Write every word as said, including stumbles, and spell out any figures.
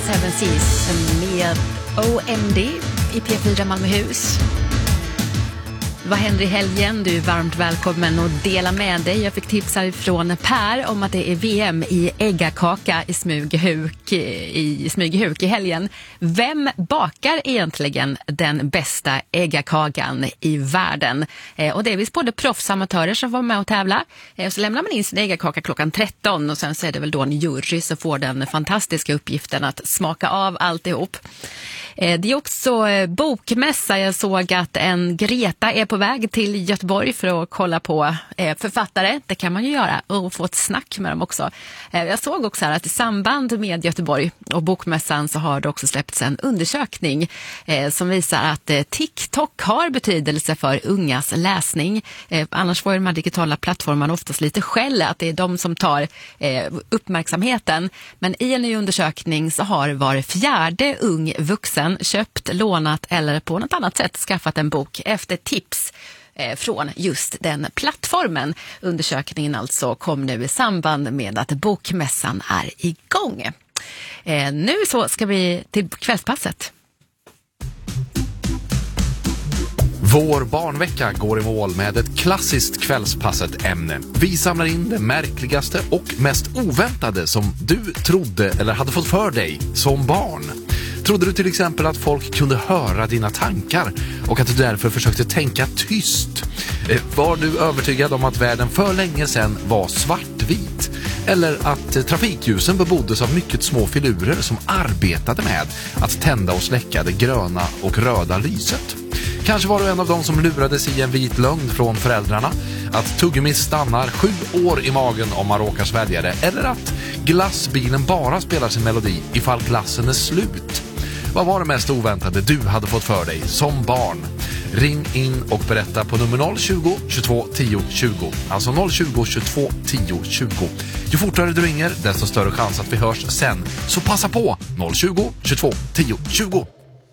Seven Seas med O M D i P fyra Malmöhus. Vad händer i helgen? Du är varmt välkommen att dela med dig. Jag fick tips från Per om att det är V M i äggakaka i Smygehuk i, Smygehuk i helgen. Vem bakar egentligen den bästa äggakakan i världen? Eh, och det är visst både proffsamatörer som var med och tävla. Eh, så lämnar man in sin äggakaka klockan tretton och sen så är det väl då en jury som får den fantastiska uppgiften att smaka av alltihop. Eh, det är också eh, bokmässa. Jag såg att en Greta är på väg till Göteborg för att kolla på eh, författare. Det kan man ju göra och få ett snack med dem också. Eh, jag såg också här att i samband med Göteborg och bokmässan så har det också släppts en undersökning eh, som visar att eh, TikTok har betydelse för ungas läsning. Eh, annars får ju de här digitala plattformarna oftast lite skäll att det är de som tar eh, uppmärksamheten. Men i en ny undersökning så har var fjärde ung vuxen köpt, lånat eller på något annat sätt skaffat en bok efter tips från just den plattformen. Undersökningen alltså kom nu i samband med att bokmässan är igång. Eh, nu så ska vi till kvällspasset. Vår barnvecka går i mål med ett klassiskt kvällspasset ämne. Vi samlar in det märkligaste och mest oväntade som du trodde eller hade fått för dig som barn. Trodde du till exempel att folk kunde höra dina tankar och att du därför försökte tänka tyst? Var du övertygad om att världen för länge sedan var svartvit? Eller att trafikljusen beboddes av mycket små filurer som arbetade med att tända och släcka det gröna och röda lyset? Kanske var du en av dem som lurades i en vit lögn från föräldrarna, att tuggummi stannar sju år i magen om man råkar svälja det, eller att glassbilen bara spelar sin melodi ifall glassen är slut. Vad var det mest oväntade du hade fått för dig som barn? Ring in och berätta på nummer noll tjugo, tjugotvå, tio, tjugo. Alltså noll tjugo, tjugotvå, tio, tjugo. Ju fortare du ringer, desto större chans att vi hörs sen. Så passa på! noll tjugo, tjugotvå, tio, tjugo.